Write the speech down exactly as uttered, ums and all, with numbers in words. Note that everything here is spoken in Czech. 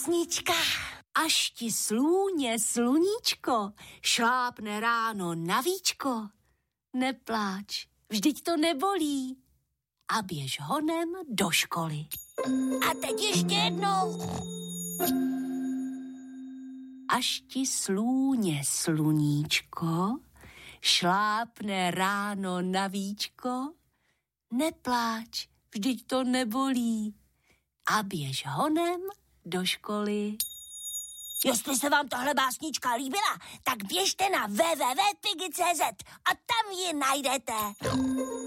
básnička. Až ti slůně sluníčko šlápne ráno na víčko, nepláč, vždyť to nebolí a běž honem do školy. A teď ještě jednou. Až ti slůně sluníčko šlápne ráno na víčko, nepláč, vždyť to nebolí a běž honem do školy. Jestli se vám tohle básnička líbila, tak běžte na w w w tečka pigi tečka c z a tam ji najdete.